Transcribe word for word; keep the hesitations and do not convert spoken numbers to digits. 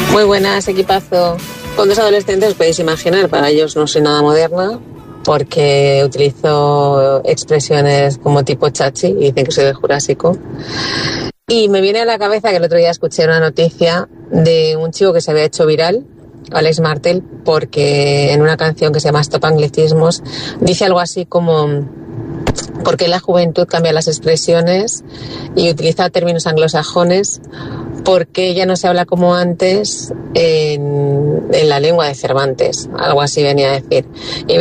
Muy buenas, equipazo. Con dos adolescentes os podéis imaginar, para ellos no soy nada moderna, porque utilizo expresiones como tipo chachi y dicen que soy del Jurásico. Y me viene a la cabeza que el otro día escuché una noticia de un chico que se había hecho viral, Alex Martel, porque en una canción que se llama Stop Anglicismos dice algo así como: porque la juventud cambia las expresiones y utiliza términos anglosajones, porque ya no se habla como antes en, en la lengua de Cervantes, algo así venía a decir. Y